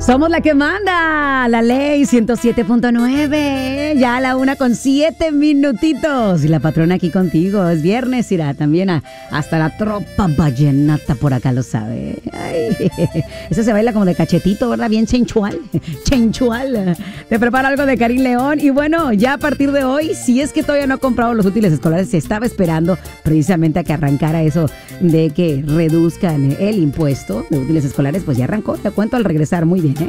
Somos la que manda, la ley 107.9, ya a la 1:07. Y la patrona aquí contigo, es viernes, irá también hasta la tropa vallenata por acá lo sabe. Ay, eso se baila como de cachetito, ¿verdad? Bien sensual, sensual. Te preparo algo de Karim León y bueno, ya a partir de hoy, si es que todavía no ha comprado los útiles escolares, se estaba esperando precisamente a que arrancara eso de que reduzcan el impuesto de útiles escolares, pues ya arrancó, te cuento al regresar, muy bien.